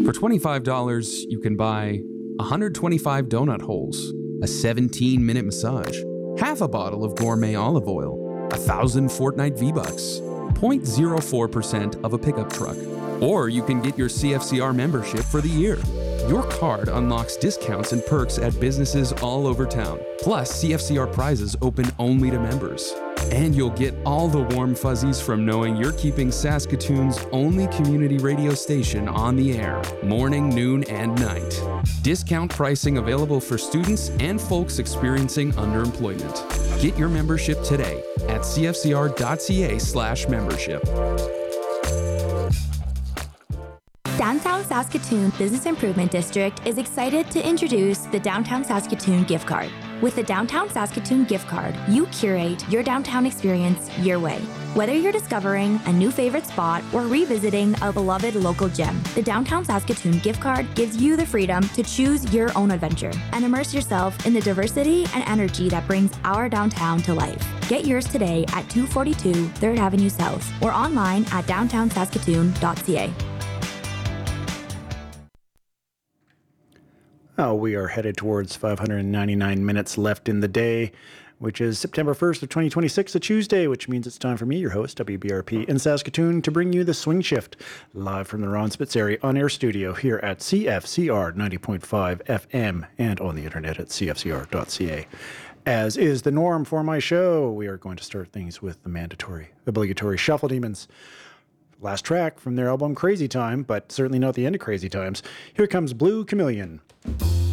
For $25, you can buy 125 donut holes, a 17-minute massage, half a bottle of gourmet olive oil, 1,000 Fortnite V-Bucks, 0.04% of a pickup truck. Or you can get your CFCR membership for the year. Your card unlocks discounts and perks at businesses all over town, plus CFCR prizes open only to members. And you'll get all the warm fuzzies from knowing you're keeping Saskatoon's only community radio station on the air, morning, noon, and night. Discount pricing available for students and folks experiencing underemployment. Get your membership today at cfcr.ca/membership. Downtown Saskatoon Business Improvement District is excited to introduce the Downtown Saskatoon Gift Card. With the Downtown Saskatoon Gift Card, you curate your downtown experience your way. Whether you're discovering a new favorite spot or revisiting a beloved local gem, the Downtown Saskatoon Gift Card gives you the freedom to choose your own adventure and immerse yourself in the diversity and energy that brings our downtown to life. Get yours today at 242 3rd Avenue South or online at downtownsaskatoon.ca. We are headed towards 599 minutes left in the day, which is September 1st of 2026, a Tuesday, which means it's time for me, your host, WBRP in Saskatoon, to bring you the Swing Shift live from the Ron Spitzeri on-air studio here at CFCR 90.5 FM and on the internet at cfcr.ca. As is the norm for my show, we are going to start things with the mandatory, obligatory Shuffle Demons. Last track from their album Crazy Time, but certainly not the end of Crazy Times. Here comes Blue Chameleon.